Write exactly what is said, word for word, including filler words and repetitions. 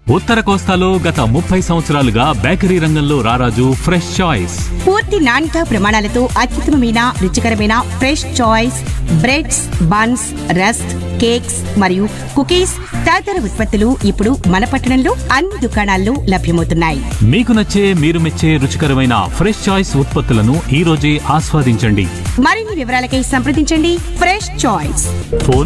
ఉత్తర కోస్తాలో గత ముప్పై సంవత్సరాలుగా బేకరీ రంగంలో రారాజు ఫ్రెష్ చాయిస్. పూర్తి నాణ్యతా ప్రమాణాలతో అత్యుత్తమమైన రుచికరమైన fresh choice breads, buns, rusk, cakes మరియు కుకీస్ తదితర ఉత్పత్తులు ఇప్పుడు మన పట్టణంలో అన్ని దుకాణాల్లో లభ్యమవుతున్నాయి. మీకు నచ్చే మీరు మెచ్చే రుచికరమైన ఫ్రెష్ చాయిస్ ఉత్పత్తులను ఈ రోజే ఆస్వాదించండి. మరిన్ని వివరాలకై సంప్రదించండి ఫ్రెష్ చాయిస్. ఫోన్